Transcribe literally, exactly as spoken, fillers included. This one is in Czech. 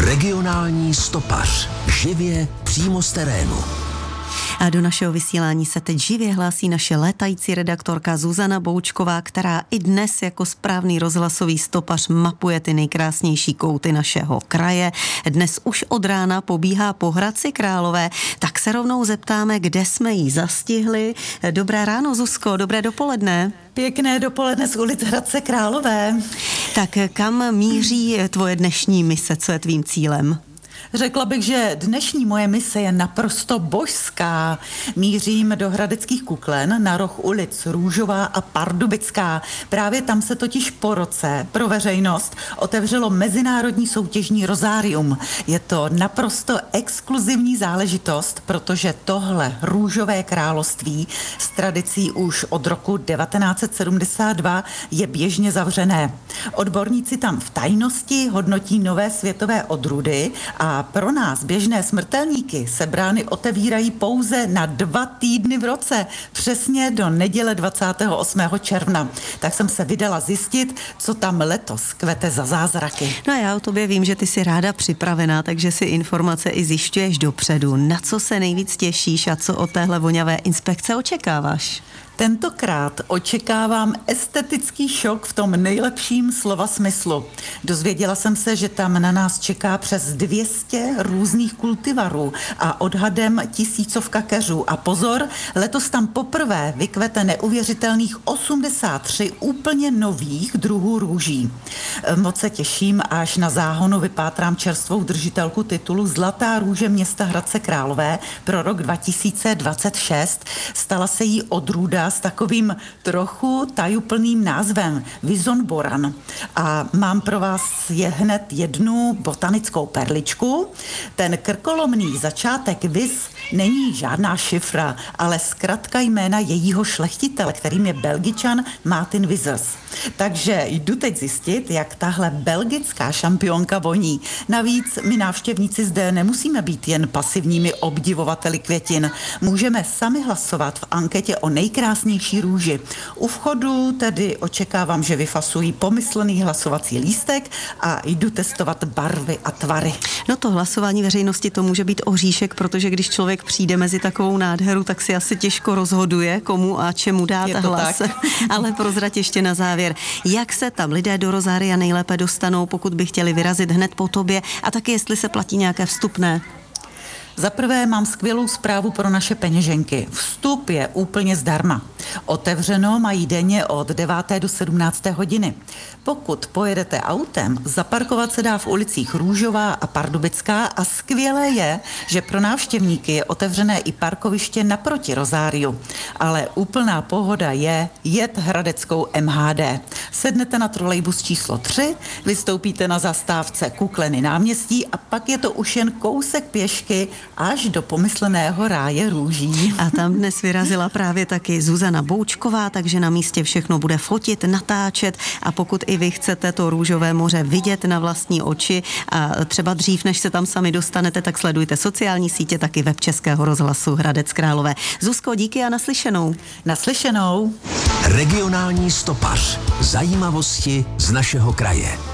Regionální stopař. Živě přímo z terénu. A do našeho vysílání se teď živě hlásí naše létající redaktorka Zuzana Boučková, která i dnes jako správný rozhlasový stopař mapuje ty nejkrásnější kouty našeho kraje. Dnes už od rána pobíhá po Hradci Králové, tak se rovnou zeptáme, kde jsme jí zastihli. Dobré ráno, Zuzko, dobré dopoledne. Pěkné dopoledne z ulic Hradce Králové. Tak kam míří tvoje dnešní mise, co je tvým cílem? Řekla bych, že dnešní moje mise je naprosto božská. Mířím do Hradeckých Kuklen na roh ulic Růžová a Pardubická. Právě tam se totiž po roce pro veřejnost otevřelo mezinárodní soutěžní rozárium. Je to naprosto exkluzivní záležitost, protože tohle růžové království s tradicí už od roku devatenáct set sedmdesát dva je běžně zavřené. Odborníci tam v tajnosti hodnotí nové světové odrůdy a pro nás, běžné smrtelníky, se brány otevírají pouze na dva týdny v roce, přesně do neděle dvacátého osmého června. Tak jsem se vydala zjistit, co tam letos kvete za zázraky. No a já o tobě vím, že ty jsi ráda připravená, takže si informace i zjišťuješ dopředu. Na co se nejvíc těšíš a co od téhle voňavé inspekce očekáváš? Tentokrát očekávám estetický šok v tom nejlepším slova smyslu. Dozvěděla jsem se, že tam na nás čeká přes dvě stě různých kultivarů a odhadem tisícovka keřů. A pozor, letos tam poprvé vykvete neuvěřitelných osmdesát tři úplně nových druhů růží. Moc se těším, až na záhonu vypátrám čerstvou držitelku titulu Zlatá růže města Hradce Králové pro rok dva tisíce dvacet šest. Stala se jí odrůda s takovým trochu tajuplným názvem Vison Boran. A mám pro vás je hned jednu botanickou perličku. Ten krkolomný začátek Vis není žádná šifra, ale zkratka jména jejího šlechtitele, kterým je Belgičan Martin Vizers. Takže jdu teď zjistit, jak tahle belgická šampionka voní. Navíc my návštěvníci zde nemusíme být jen pasivními obdivovateli květin. Můžeme sami hlasovat v anketě o nejkrásnější růži. U vchodu tedy očekávám, že vyfasují pomyslný hlasovací lístek a jdu testovat barvy a tvary. No to hlasování veřejnosti, to může být oříšek, protože když člověk přijde mezi takovou nádheru, tak si asi těžko rozhoduje, komu a čemu dát hlas. Ale prozrať ještě na závěr, jak se tam lidé do rozária nejlépe dostanou, pokud by chtěli vyrazit hned po tobě, a taky jestli se platí nějaké vstupné. Za prvé mám skvělou zprávu pro naše peněženky. Vstup je úplně zdarma. Otevřeno mají denně od deváté do sedmnácté hodiny. Pokud pojedete autem, zaparkovat se dá v ulicích Růžová a Pardubická a skvělé je, že pro návštěvníky je otevřené i parkoviště naproti rozáriu. Ale úplná pohoda je jet hradeckou M H D. Sednete na trolejbus číslo tři, vystoupíte na zastávce Kukleny náměstí a pak je to už jen kousek pěšky až do pomysleného ráje růží. A tam dnes vyrazila právě taky Zuzana Boučková, takže na místě všechno bude fotit, natáčet, a pokud i vy chcete to růžové moře vidět na vlastní oči a třeba dřív, než se tam sami dostanete, tak sledujte sociální sítě, taky web Českého rozhlasu Hradec Králové. Zuzko, díky a naslyšenou. Naslyšenou. Regionální stopař. Zajímavosti z našeho kraje.